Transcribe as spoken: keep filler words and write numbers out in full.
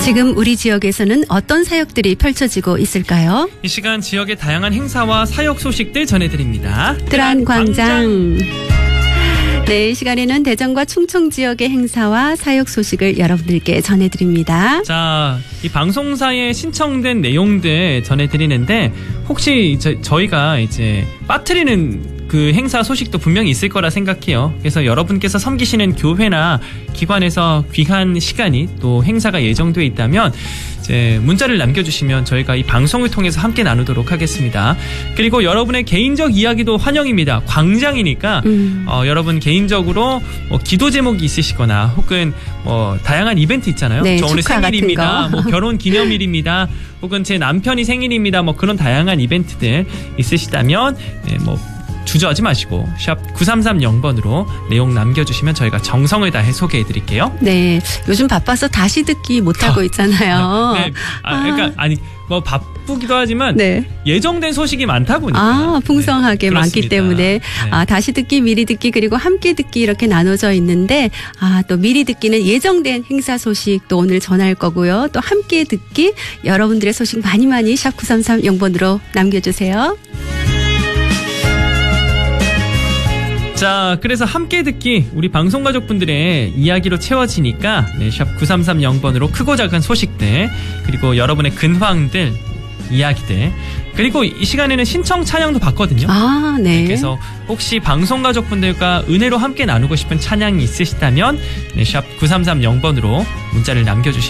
지금 우리 지역에서는 어떤 사역들이 펼쳐지고 있을까요? 이 시간 지역의 다양한 행사와 사역 소식들 전해드립니다. 뜨란 광장. 네, 이 시간에는 대전과 충청 지역의 행사와 사역 소식을 여러분들께 전해드립니다. 자, 이 방송사에 신청된 내용들 전해드리는데 혹시 저, 저희가 이제 빠뜨리는 그 행사 소식도 분명히 있을 거라 생각해요. 그래서 여러분께서 섬기시는 교회나 기관에서 귀한 시간이 또 행사가 예정돼 있다면 이제 문자를 남겨주시면 저희가 이 방송을 통해서 함께 나누도록 하겠습니다. 그리고 여러분의 개인적 이야기도 환영입니다. 광장이니까 음. 어, 여러분 개인적으로 뭐 기도 제목이 있으시거나 혹은 뭐 다양한 이벤트 있잖아요. 네, 저 오늘 생일입니다. 뭐 결혼 기념일입니다. 혹은 제 남편이 생일입니다. 뭐 그런 다양한 이벤트들 있으시다면 네, 뭐 주저하지 마시고 샵 구삼삼영 번으로 내용 남겨주시면 저희가 정성을 다해 소개해드릴게요. 네, 요즘 바빠서 다시 듣기 못하고 있잖아요. 네, 아, 그러니까 아니 뭐 바쁘기도 하지만 네. 예정된 소식이 많다 보니까 아, 풍성하게 네, 많기 때문에 네. 아, 다시 듣기, 미리 듣기 그리고 함께 듣기 이렇게 나눠져 있는데 아, 또 미리 듣기는 예정된 행사 소식 또 오늘 전할 거고요. 또 함께 듣기 여러분들의 소식 많이 많이 샵 구삼삼영 번으로 남겨주세요. 자, 그래서 함께 듣기 우리 방송가족분들의 이야기로 채워지니까 네, 샵 구삼삼영 번으로 크고 작은 소식들 그리고 여러분의 근황들 이야기들 그리고 이 시간에는 신청 찬양도 받거든요. 아, 네. 그래서 혹시 방송가족분들과 은혜로 함께 나누고 싶은 찬양이 있으시다면 네, 샵 구삼삼영 번으로 문자를 남겨주시면